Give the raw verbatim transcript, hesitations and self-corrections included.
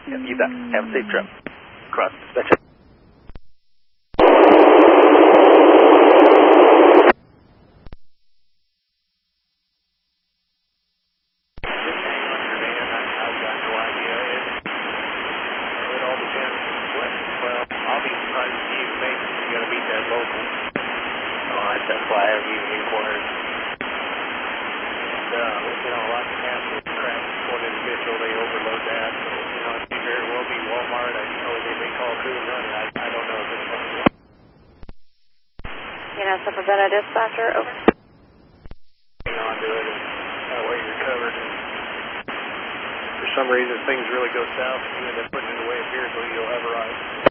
Yep, you bet. Have a safe trip. Cross. That's it. That's why I have evening corners. And, uh, you know, a lot of times with crash one individual, they overload that. So, you know, it may very well be Walmart. I know they may call crew and run it. I, I don't know if it's going to be. You know, so Ravenna dispatcher, over. Hang on to it, and that way you're covered. And for some reason, if things really go south, and you end up putting it away, appears you'll have a ride.